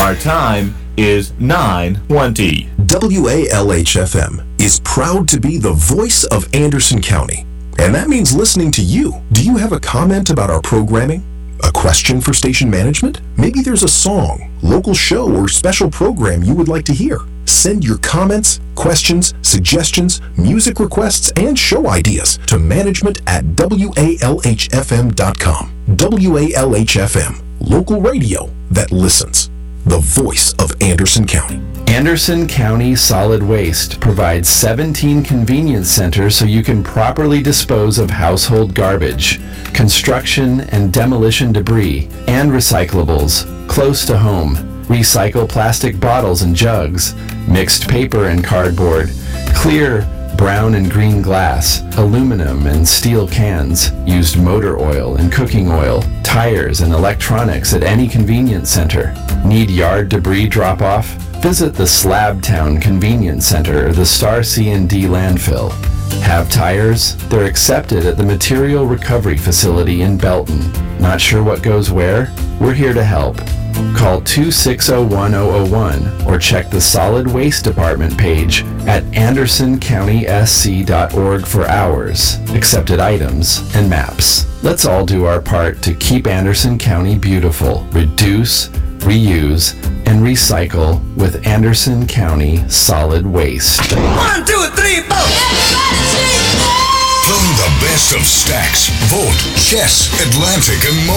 Our time is 9:20. WALH-FM is proud to be the voice of Anderson County. And that means listening to you. Do you have a comment about our programming? A question for station management? Maybe there's a song, local show, or special program you would like to hear. Send your comments, questions, suggestions, music requests, and show ideas to management@WALHFM.com. WALH-FM, local radio that listens. The voice of Anderson County. Anderson County Solid Waste provides 17 convenience centers so you can properly dispose of household garbage, construction and demolition debris, and recyclables close to home. Recycle plastic bottles and jugs, mixed paper and cardboard, clear brown and green glass, aluminum and steel cans, used motor oil and cooking oil, tires and electronics at any convenience center. Need yard debris drop-off? Visit the Slabtown Convenience Center or the Star C&D landfill. Have tires? They're accepted at the Material Recovery Facility in Belton. Not sure what goes where? We're here to help. Call 260-1001 or check the Solid Waste Department page at andersoncountysc.org for hours, accepted items, and maps. Let's all do our part to keep Anderson County beautiful. Reduce, reuse, and recycle with Anderson County Solid Waste. 1, 2, 3, 4. Playing the best of Stax, Volt, Chess, Atlantic, and more.